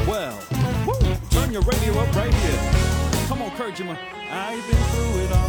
Well, woo, turn your radio up right here. Come on, clergyman. I've been through it all.